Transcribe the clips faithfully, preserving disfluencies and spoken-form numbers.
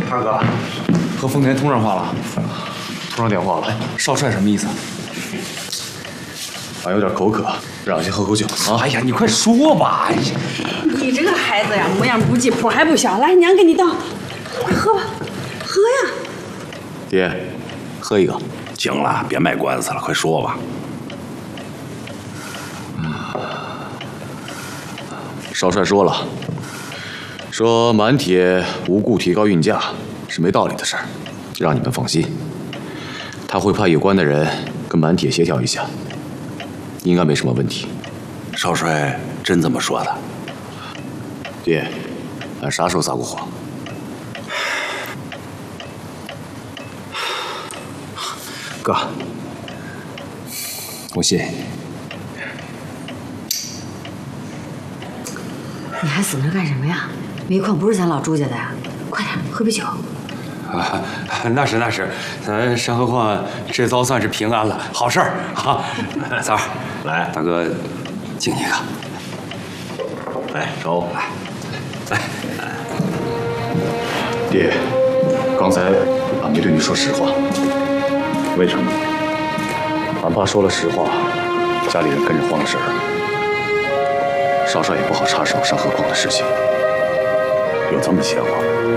二哥，和丰田通上话了，通上电话了。少帅什么意思？俺有点口渴，让我先喝口酒啊。哎呀，你快说吧！哎呀， 你这个孩子呀，模样不济，谱还不小。来，娘给你倒，快喝吧，喝呀。 爹，喝一个。 行了，别卖关子了，快说吧。 少帅说了，说满铁无故提高运价是没道理的事儿，让你们放心。他会派有关的人跟满铁协调一下，应该没什么问题。 少帅真这么说的？ 爹，俺啥时候撒过谎？哥，我谢谢你。 你还死那干什么呀？煤矿不是咱老朱家的呀，快点喝杯酒。 啊，那是那是，咱山河矿这遭算是平安了，好事儿啊！三儿，来，大哥敬你一个。 来，手，来，来， 爹，刚才俺没对你说实话。 为什么？ 俺怕说了实话，家里人跟着慌了神儿。少帅也不好插手山河矿的事情。 有这么邪乎？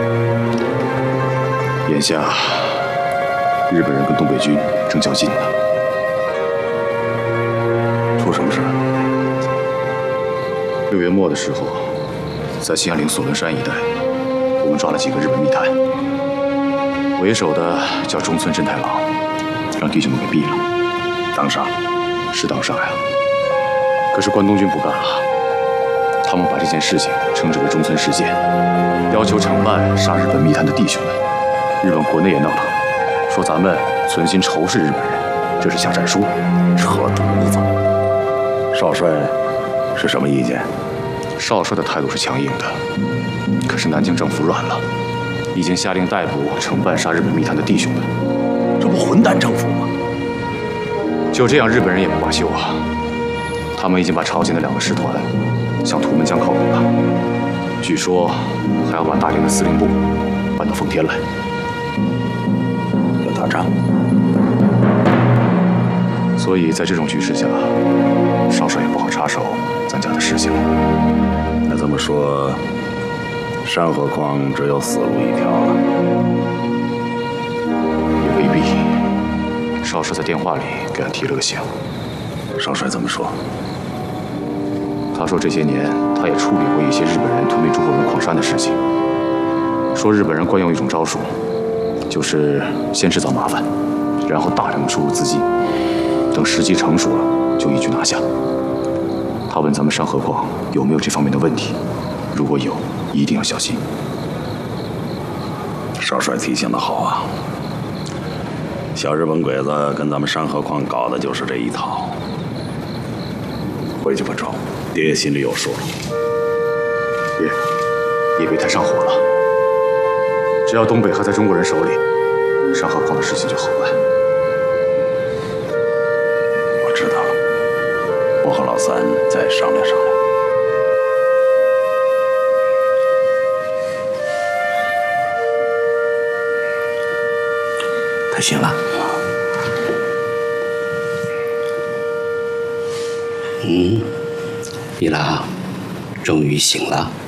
眼下，日本人跟东北军正较劲呢。 出什么事？ 六月末的时候，在兴安岭索伦山一带，我们抓了几个日本密探，为首的叫中村真太郎，让弟兄们给毙了。 当杀？ 是当杀呀。可是关东军不干了，他们把这件事情称之为中村事件，要求惩办杀日本密探的弟兄们。日本国内也闹腾，说咱们存心仇视日本人，这是下战书， 扯犊子。少帅是什么意见？ 少帅的态度是强硬的，可是南京政府软了，已经下令逮捕惩办杀日本密探的弟兄们。 这不混蛋政府吗？ 就这样，日本人也不罢休啊！他们已经把朝鲜的两个师团向图们江靠拢了，据说还要把大连的司令部搬到奉天来。 要打仗， 所以在这种局势下，少帅也不好插手咱家的事情。 那这么说，山河矿只有死路一条了。 也未必。少帅在电话里给俺提了个醒。 少帅怎么说？ 他说这些年他也处理过一些日本人吞并中国人矿山的事情，说日本人惯用一种招数，就是先制造麻烦，然后大量的输入资金，等时机成熟了就一举拿下。他问咱们山河矿有没有这方面的问题，如果有，一定要小心。 少帅提醒的好啊！小日本鬼子跟咱们山河矿搞的就是这一套。回去吧，周，爹心里有数。 别，也别太上火了。只要东北还在中国人手里，山河矿的事情就好办。 我知道了，我和老三再商量商量。他醒了。 嗯，一郎终于醒了。